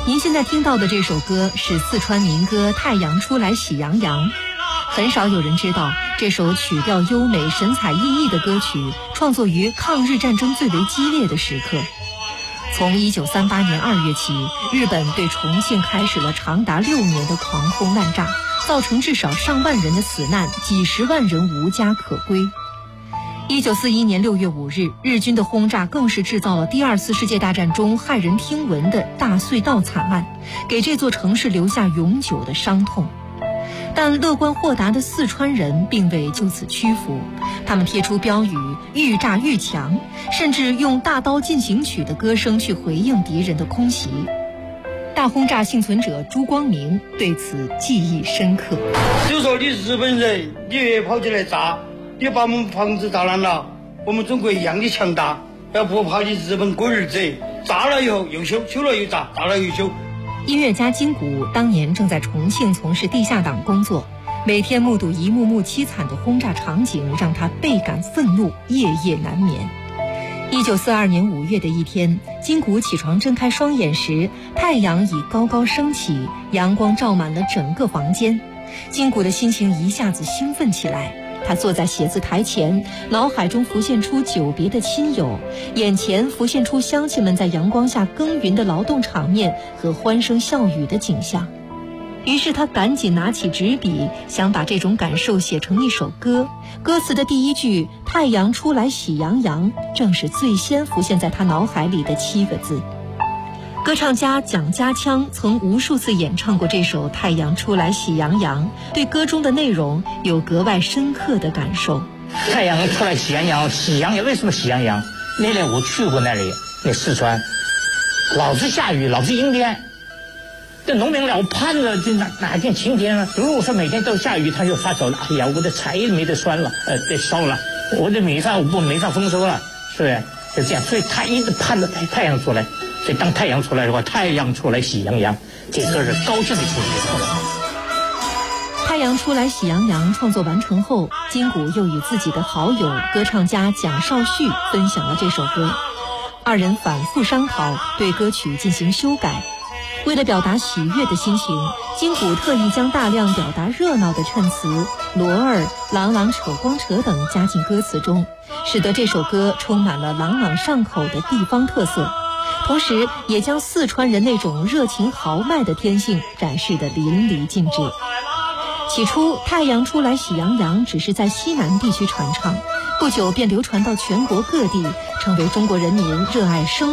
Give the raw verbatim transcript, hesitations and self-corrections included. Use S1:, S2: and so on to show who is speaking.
S1: 您现在听到的这首歌是四川民歌《太阳出来喜洋洋》。很少有人知道，这首曲调优美、神采奕奕的歌曲创作于抗日战争最为激烈的时刻。从一九三八年二月起，日本对重庆开始了长达六年的狂轰滥炸，造成至少上万人的死难，几十万人无家可归。一九四一年六月五日，日军的轰炸更是制造了第二次世界大战中骇人听闻的大隧道惨案，给这座城市留下永久的伤痛。但乐观豁达的四川人并未就此屈服，他们贴出标语“愈炸愈强”，甚至用大刀进行曲的歌声去回应敌人的空袭。大轰炸幸存者朱光明对此记忆深刻。
S2: 就说你日本人，你也跑进来炸，你把我们房子炸烂了，我们中国一样的强大，要不怕你日本过日子，炸了以后又修，修了又炸，炸了又修。
S1: 音乐家金谷当年正在重庆从事地下党工作，每天目睹一幕幕凄惨的轰炸场景，让他倍感愤怒，夜夜难眠。一九四二年五月的一天，金谷起床睁开双眼时，太阳已高高升起，阳光照满了整个房间。金谷的心情一下子兴奋起来，他坐在写字台前，脑海中浮现出久别的亲友，眼前浮现出乡亲们在阳光下耕耘的劳动场面和欢声笑语的景象。于是他赶紧拿起纸笔，想把这种感受写成一首歌。歌词的第一句“太阳出来喜洋洋”正是最先浮现在他脑海里的七个字。歌唱家蒋家枪曾无数次演唱过这首《太阳出来喜洋洋》，对歌中的内容有格外深刻的感受。
S3: 太阳出来喜洋洋，喜洋洋为什么喜洋洋？那年我去过那里，那四川，老是下雨，老是阴天。这农民老盼着这哪哪天晴天了。如果说每天都下雨，他就发愁了。哎呀，我的柴没得拴了，呃，得烧了，我的米饭我不没法丰收了，是不是？就这样，所以他一直盼着太太阳出来。所以当太阳出来的话，太阳出来喜洋洋，这歌是高兴的出来。
S1: 太阳出来喜洋洋创作完成后，金谷又与自己的好友歌唱家蒋少旭分享了这首歌，二人反复商讨，对歌曲进行修改。为了表达喜悦的心情，金谷特意将大量表达热闹的衬词罗儿、朗朗扯光扯等加进歌词中，使得这首歌充满了朗朗上口的地方特色，同时也将四川人那种热情豪迈的天性展示得淋漓尽致。起初太阳出来喜洋洋只是在西南地区传唱，不久便流传到全国各地，成为中国人民热爱生